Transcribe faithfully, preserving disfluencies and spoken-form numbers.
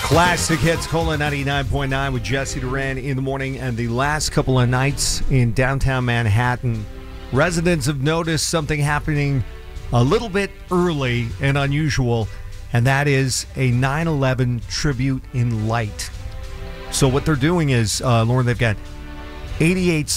Classic Hits, Cola ninety-nine point nine with Jesse Duran in the morning. And the last couple of nights in downtown Manhattan, residents have noticed something happening a little bit early and unusual, and that is a nine eleven tribute in light. So what they're doing is, uh, Lauren, they've got eighty-eight